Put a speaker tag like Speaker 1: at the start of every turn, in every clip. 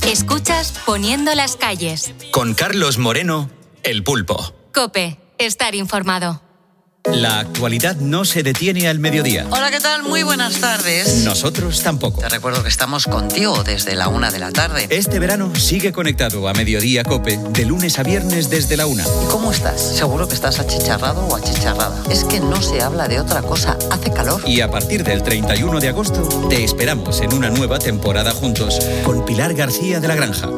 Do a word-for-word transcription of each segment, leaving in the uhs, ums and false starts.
Speaker 1: Escuchas Poniendo las calles.
Speaker 2: Con Carlos Moreno, El Pulpo.
Speaker 1: COPE, estar informado.
Speaker 2: La actualidad no se detiene al mediodía.
Speaker 3: Hola, ¿qué tal? Muy buenas tardes.
Speaker 2: Nosotros tampoco.
Speaker 3: Te recuerdo que estamos contigo desde la una de la tarde.
Speaker 2: Este verano sigue conectado a Mediodía COPE, de lunes a viernes desde la una.
Speaker 3: ¿Y cómo estás? Seguro que estás achicharrado o achicharrada. Es que no se habla de otra cosa. Hace calor.
Speaker 2: Y a partir del treinta y uno de agosto, te esperamos en una nueva temporada juntos con Pilar García de la Granja.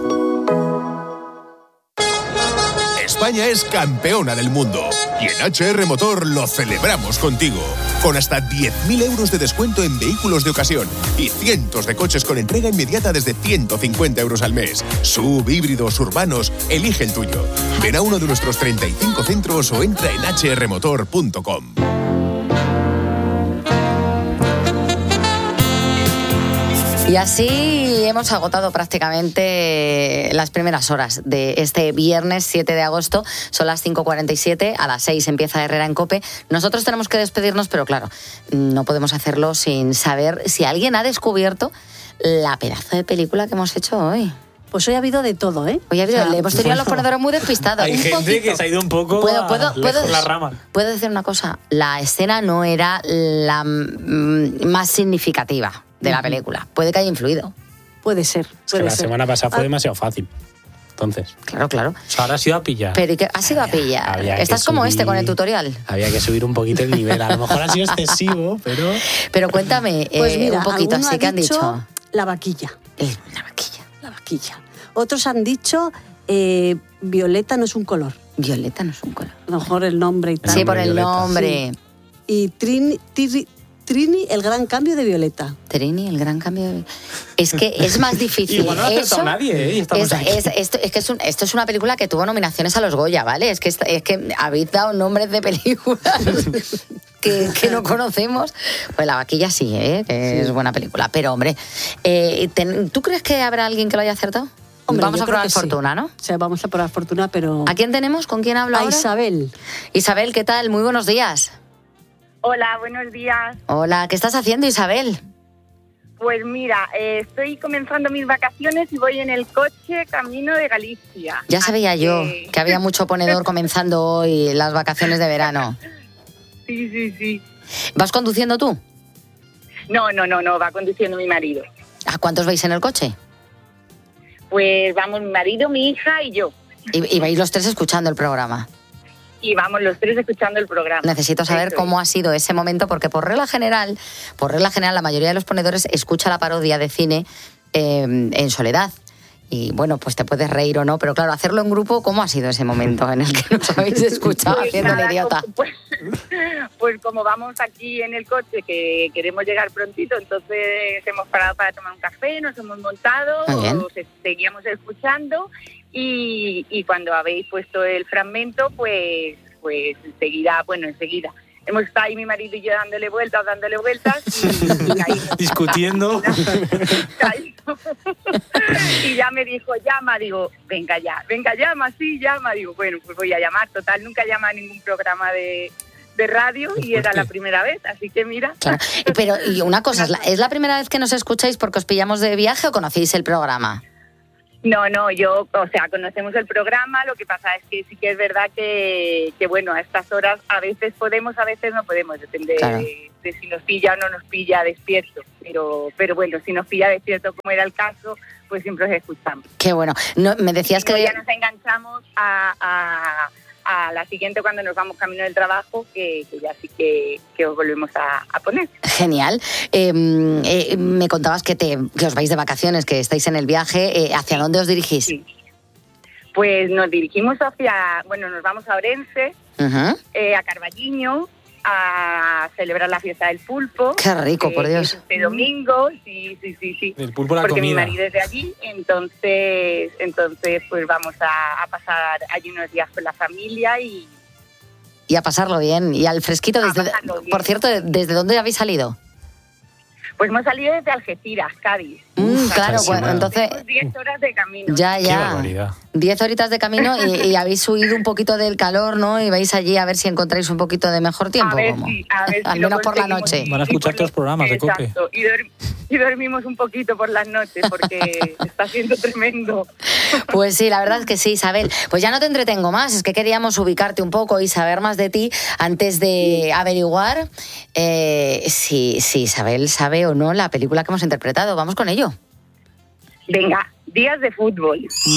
Speaker 4: España es campeona del mundo y en H R Motor lo celebramos contigo. Con hasta diez mil euros de descuento en vehículos de ocasión y cientos de coches con entrega inmediata desde ciento cincuenta euros al mes. Sub, híbridos, urbanos, elige el tuyo. Ven a uno de nuestros treinta y cinco centros o entra en hache erre motor punto com.
Speaker 5: Y así hemos agotado prácticamente las primeras horas de este viernes siete de agosto. Son las cinco cuarenta y siete, a las seis empieza Herrera en COPE. Nosotros tenemos que despedirnos, pero claro, no podemos hacerlo sin saber si alguien ha descubierto la pedazo de película que hemos hecho hoy.
Speaker 6: Pues hoy ha habido de todo, ¿eh?
Speaker 5: Hoy ha habido,
Speaker 6: o sea,
Speaker 5: hemos tenido a los ponedores muy despistados.
Speaker 7: Hay
Speaker 5: un
Speaker 7: gente
Speaker 5: poquito.
Speaker 7: que se ha ido un poco
Speaker 5: ¿Puedo, puedo,
Speaker 7: a
Speaker 5: puedo,
Speaker 7: la rama.
Speaker 5: Puedo decir una cosa, la escena no era la mm, más significativa de la película. Puede que haya influido.
Speaker 6: Puede ser, puede
Speaker 7: Es que la
Speaker 6: ser.
Speaker 7: semana pasada fue
Speaker 6: Ah.
Speaker 7: demasiado fácil. Entonces,
Speaker 5: Claro, claro.
Speaker 7: o sea, ahora ha sido a pillar.
Speaker 5: Pero ¿y qué? ¿Has ido a pillar?
Speaker 7: Había que
Speaker 5: Estás como
Speaker 7: subir-
Speaker 5: este con el tutorial.
Speaker 7: Había que subir un poquito el nivel. A lo mejor ha sido excesivo, pero...
Speaker 5: Pero cuéntame
Speaker 6: Pues
Speaker 5: eh,
Speaker 6: mira,
Speaker 5: un poquito,
Speaker 6: alguno
Speaker 5: así
Speaker 6: ha
Speaker 5: que han
Speaker 6: dicho
Speaker 5: dicho.
Speaker 6: la vaquilla,
Speaker 5: Eh, la vaquilla.
Speaker 6: la vaquilla. Otros han dicho eh, violeta no es un color.
Speaker 5: Violeta no es un color.
Speaker 6: A lo mejor el nombre y tal.
Speaker 5: Sí, por el
Speaker 7: Violeta.
Speaker 5: nombre.
Speaker 6: Y Trini, Tiri- Trini, el gran cambio de Violeta.
Speaker 5: Trini, el gran cambio de... Es que es más difícil.
Speaker 7: Igual no ha acertado
Speaker 5: Eso
Speaker 7: nadie, ¿eh? Y estamos
Speaker 5: es,
Speaker 7: aquí.
Speaker 5: es- esto, es que es un- esto es una película que tuvo nominaciones a los Goya, ¿vale? Es que, es, es que habéis dado nombres de películas que, que no conocemos. Pues La vaquilla sí, ¿eh? Que es buena película. Pero, hombre, eh, ten- ¿tú crees que habrá alguien que lo haya acertado?
Speaker 6: Hombre,
Speaker 5: Vamos
Speaker 6: yo
Speaker 5: a
Speaker 6: creo
Speaker 5: probar
Speaker 6: que sí.
Speaker 5: fortuna, ¿no?
Speaker 6: O sea, vamos a probar fortuna, pero...
Speaker 5: ¿A quién tenemos? ¿Con quién hablo
Speaker 6: A
Speaker 5: ahora?
Speaker 6: Isabel.
Speaker 5: Isabel, ¿qué tal? Muy buenos días.
Speaker 8: Hola, buenos días.
Speaker 5: Hola, ¿qué estás haciendo, Isabel?
Speaker 8: Pues mira, eh, estoy comenzando mis vacaciones y voy en el coche camino de Galicia.
Speaker 5: Ya sabía
Speaker 8: Así
Speaker 5: yo
Speaker 8: que-
Speaker 5: que había mucho ponedor comenzando hoy las vacaciones de verano.
Speaker 8: Sí, sí, sí.
Speaker 5: ¿Vas conduciendo tú?
Speaker 8: No, no, no, no, va conduciendo mi marido.
Speaker 5: ¿A cuántos vais en el coche?
Speaker 8: Pues vamos mi marido, mi hija y yo.
Speaker 5: Y, y vais los tres escuchando el programa.
Speaker 8: Y vamos los tres escuchando el programa.
Speaker 5: Necesito saber
Speaker 8: Eso
Speaker 5: cómo ha sido ese momento, porque por regla general, por regla general, la mayoría de los ponedores escucha la parodia de cine eh, en soledad. Y bueno, pues te puedes reír o no, pero claro, hacerlo en grupo, ¿cómo ha sido ese momento en el que nos habéis escuchado
Speaker 8: Pues
Speaker 5: haciendo el
Speaker 8: nada,
Speaker 5: idiota?
Speaker 8: como- Pues, pues como vamos aquí en el coche, que queremos llegar prontito, entonces hemos parado para tomar un café, nos hemos montado,
Speaker 5: Muy bien.
Speaker 8: os seguíamos escuchando y, y cuando habéis puesto el fragmento, pues, pues enseguida, bueno, enseguida. Hemos estado ahí mi marido y yo dándole vueltas, dándole vueltas y, y caímos.
Speaker 7: Discutiendo.
Speaker 8: Caímos. Y ya me dijo, llama, digo, venga ya, venga, llama, sí, llama. Digo, bueno, pues voy a llamar. Total, nunca llama a ningún programa de, de radio y era la primera vez, así que mira.
Speaker 5: Claro. Y Pero, y una cosa, ¿es la, ¿es la primera vez que nos escucháis porque os pillamos de viaje o conocéis el programa?
Speaker 8: No, no, yo, o sea, conocemos el programa, lo que pasa es que sí que es verdad que, que bueno, a estas horas a veces podemos, a veces no podemos, depende
Speaker 5: Claro.
Speaker 8: de, de si nos pilla o no nos pilla despierto, pero pero bueno, si nos pilla despierto como era el caso, pues siempre os escuchamos.
Speaker 5: Qué bueno. No, me decías
Speaker 8: Y luego
Speaker 5: que...
Speaker 8: ya nos enganchamos a, a, a la siguiente cuando nos vamos camino del trabajo, que, que ya sí que, que os volvemos a, a poner.
Speaker 5: Genial. Eh, eh, me contabas que, te, que os vais de vacaciones, que estáis en el viaje. Eh, ¿Hacia dónde os dirigís?
Speaker 8: Sí. Pues nos dirigimos hacia, bueno, nos vamos a Orense,
Speaker 5: Ujú.
Speaker 8: eh, a Carballiño, a celebrar la fiesta del pulpo.
Speaker 5: Qué rico,
Speaker 8: eh,
Speaker 5: por
Speaker 8: que
Speaker 5: Dios.
Speaker 8: es este domingo, sí, sí, sí, sí.
Speaker 7: El pulpo, la
Speaker 8: Porque mi
Speaker 7: comida.
Speaker 8: marido es de allí, entonces, entonces pues vamos a, a pasar allí unos días con la familia y
Speaker 5: Y a pasarlo bien. Y al fresquito.
Speaker 8: A
Speaker 5: Desde,
Speaker 8: pasarlo bien.
Speaker 5: por cierto, ¿desde dónde habéis salido?
Speaker 8: Pues hemos salido desde Algeciras, Cádiz.
Speaker 5: Mm, claro,
Speaker 7: Casi
Speaker 5: bueno,
Speaker 7: nada.
Speaker 5: entonces...
Speaker 8: diez horas de camino.
Speaker 5: Ya,
Speaker 7: Qué
Speaker 5: ya.
Speaker 7: barbaridad.
Speaker 5: Diez horitas de camino y, y habéis huido un poquito del calor, ¿no? Y vais allí a ver si encontráis un poquito de mejor tiempo.
Speaker 8: A ver
Speaker 5: ¿cómo?
Speaker 8: si, a ver si
Speaker 5: Al
Speaker 8: lo
Speaker 5: menos por la
Speaker 8: conseguimos.
Speaker 5: noche.
Speaker 7: Van a escuchar
Speaker 8: Y por
Speaker 7: todos los programas de COPE.
Speaker 8: Exacto. Y, dor- y dormimos un poquito por las noches porque está siendo tremendo.
Speaker 5: Pues sí, la verdad es que sí, Isabel. Pues ya no te entretengo más, es que queríamos ubicarte un poco y saber más de ti antes de averiguar eh, si, si Isabel sabe o no la película que hemos interpretado. Vamos con ello.
Speaker 8: Venga, días de fútbol.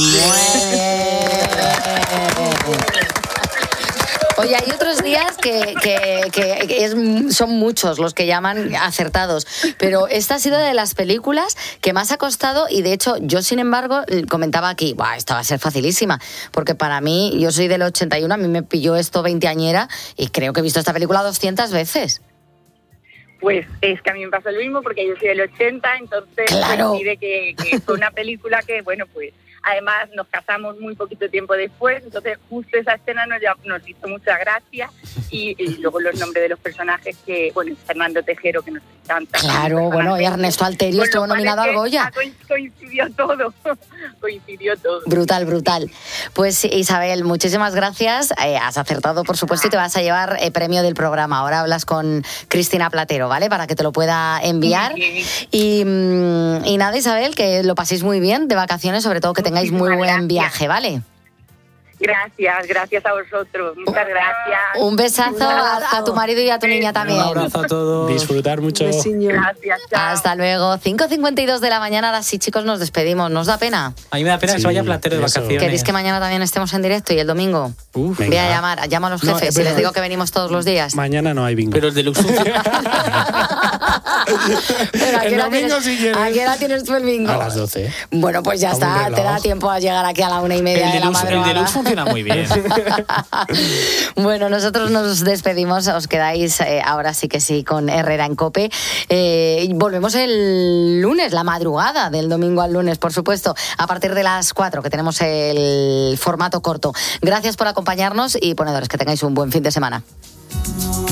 Speaker 5: Oye, hay otros días que, que- que es- son muchos los que llaman acertados, pero esta ha sido de las películas que más ha costado y de hecho yo, sin embargo, comentaba aquí, "Buah, esta va a ser facilísima", porque para mí, yo soy del ochenta y uno, a mí me pilló esto veinteañera y creo que he visto esta película doscientas veces.
Speaker 8: Pues es que a mí me pasó lo mismo porque yo soy del ochenta, entonces
Speaker 5: Claro.
Speaker 8: coincide que, que fue una película que, bueno, pues además nos casamos muy poquito tiempo después, entonces justo esa escena nos, ya- nos hizo mucha gracia y, y luego los nombres de los personajes que, bueno, Fernando Tejero, que nos encanta.
Speaker 5: Claro, bueno, y Ernesto Alterio
Speaker 8: Con lo
Speaker 5: estuvo
Speaker 8: cual
Speaker 5: nominado
Speaker 8: es
Speaker 5: al
Speaker 8: que
Speaker 5: Goya.
Speaker 8: co- Coincidió todo, coincidió todo.
Speaker 5: Brutal, brutal. Pues Isabel, muchísimas gracias. Eh, has acertado, por supuesto, y te vas a llevar eh, premio del programa. Ahora hablas con Cristina Platero, ¿vale? Para que te lo pueda enviar.
Speaker 8: Muy bien.
Speaker 5: Y, mm, y nada, Isabel, que lo paséis muy bien de vacaciones, sobre todo que tengáis muy
Speaker 8: Muchísimas
Speaker 5: buen
Speaker 8: gracias.
Speaker 5: viaje, ¿vale?
Speaker 8: Gracias, gracias a vosotros, muchas gracias.
Speaker 5: Un besazo a, a tu marido y a tu niña también.
Speaker 7: Un abrazo a todos. Disfrutar mucho.
Speaker 6: Besiño.
Speaker 8: Gracias, chao.
Speaker 5: Hasta luego. cinco cincuenta y dos de la mañana, ahora sí, chicos, nos despedimos. ¿Nos da pena?
Speaker 7: A mí me da pena que
Speaker 9: Sí,
Speaker 7: se vaya Platero de
Speaker 9: eso.
Speaker 7: vacaciones.
Speaker 5: ¿Queréis que mañana también estemos en directo y el domingo?
Speaker 7: Uf,
Speaker 5: Voy a llamar, llamo a los
Speaker 9: No,
Speaker 5: jefes y
Speaker 9: pero-
Speaker 5: les digo que venimos todos los días.
Speaker 9: Mañana no hay bingo.
Speaker 7: pero el deluxe funciona.
Speaker 5: Pero, ¿a qué
Speaker 9: El
Speaker 5: hora
Speaker 9: domingo,
Speaker 5: tienes-
Speaker 9: si quieres.
Speaker 5: ¿A qué hora tienes tú el bingo?
Speaker 9: A las doce.
Speaker 5: Bueno, pues ya
Speaker 9: Vamos,
Speaker 5: está,
Speaker 9: un
Speaker 5: te da
Speaker 9: reloj.
Speaker 5: tiempo a llegar aquí a la una y media
Speaker 7: El
Speaker 5: de la
Speaker 7: deluxe, el
Speaker 5: madrugada.
Speaker 7: deluxe funciona muy bien.
Speaker 5: Bueno, nosotros nos despedimos, os quedáis eh, ahora sí que sí con Herrera en COPE. Eh, y volvemos el lunes, la madrugada del domingo al lunes, por supuesto, a partir de las cuatro, que tenemos el formato corto. Gracias por acompañarnos y ponedores, que tengáis un buen fin de semana.